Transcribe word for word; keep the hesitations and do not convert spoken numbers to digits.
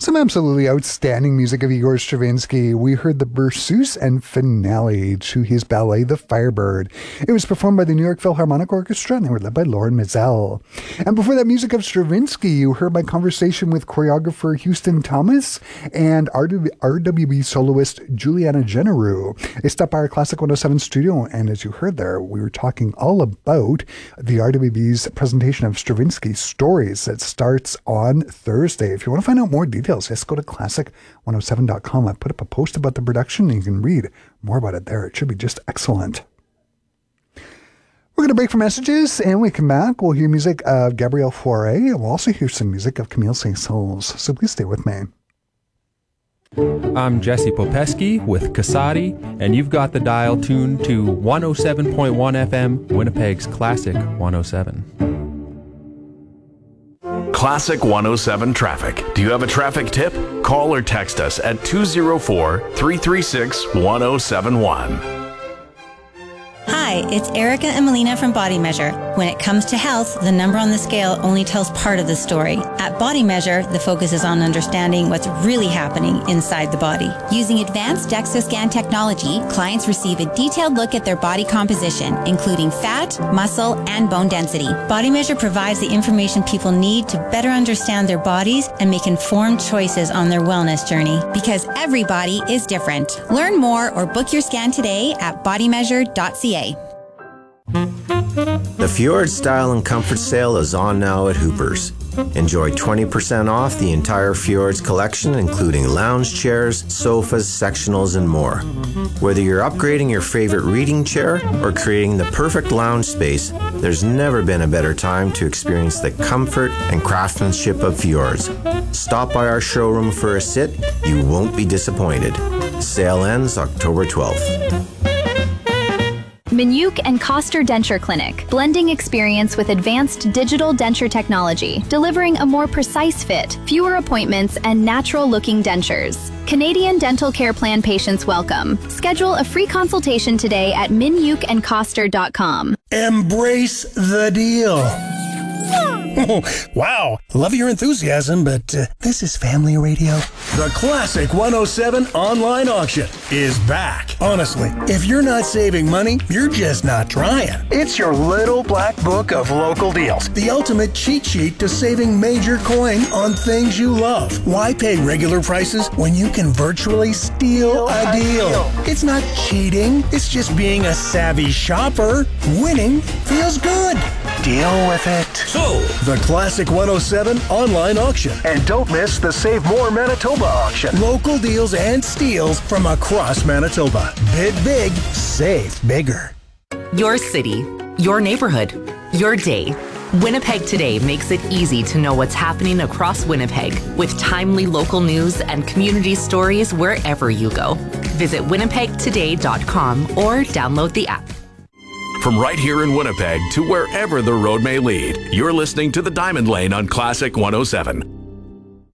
Some absolutely outstanding music of Igor Stravinsky. We heard the Berceuse and finale to his ballet, The Firebird. It was performed by the New York Philharmonic Orchestra, and they were led by Lauren Mizell. And before that music of Stravinsky, you heard my conversation with choreographer Houston Thomas and R W B soloist Juliana Generou. They stopped by our Classic one oh seven studio, and as you heard there, we were talking all about the R W B's presentation of Stravinsky's Stories that starts on Thursday. If you want to find out more details, just go to classic one oh seven dot com. I put up a post about the production, and you can read more about it there. It should be just excellent. We're going to break for messages, and when we come back, we'll hear music of Gabrielle Fauré, and we'll also hear some music of Camille Saint-Saëns. So please stay with me. I'm Jesse Popesky with Casati, and you've got the dial tuned to one oh seven point one F M, Winnipeg's Classic one oh seven. Classic one oh seven Traffic. Do you have a traffic tip? Call or text us at two oh four, three three six, one oh seven one. Hi, it's Erica and Melina from Body Measure. When it comes to health, the number on the scale only tells part of the story. At Body Measure, the focus is on understanding what's really happening inside the body. Using advanced DEXA scan technology, clients receive a detailed look at their body composition, including fat, muscle, and bone density. Body Measure provides the information people need to better understand their bodies and make informed choices on their wellness journey. Because every body is different. Learn more or book your scan today at body measure dot c a. The Fjord Style and Comfort Sale is on now at Hooper's. Enjoy twenty percent off the entire Fjords collection, including lounge chairs, sofas, sectionals, and more. Whether you're upgrading your favorite reading chair or creating the perfect lounge space, there's never been a better time to experience the comfort and craftsmanship of Fjords. Stop by our showroom for a sit. You won't be disappointed. Sale ends October twelfth. Minuk and Koster Denture Clinic, blending experience with advanced digital denture technology, delivering a more precise fit, fewer appointments, and natural-looking dentures. Canadian Dental Care Plan patients welcome. Schedule a free consultation today at minuk and koster dot com. Embrace the deal. Oh, wow, love your enthusiasm, but uh, this is family radio. The Classic one oh seven online auction is back. Honestly, if you're not saving money, you're just not trying. It's your little black book of local deals. The ultimate cheat sheet to saving major coin on things you love. Why pay regular prices when you can virtually steal a deal? It's not cheating. It's just being a savvy shopper. Winning feels good. Deal with it. So, the Classic one oh seven online auction. And don't miss the Save More Manitoba auction. Local deals and steals from across Manitoba. Bid big, save bigger. Your city, your neighborhood, your day. Winnipeg Today makes it easy to know what's happening across Winnipeg with timely local news and community stories wherever you go. Visit winnipeg today dot com or download the app. From right here in Winnipeg to wherever the road may lead, you're listening to The Diamond Lane on Classic one oh seven.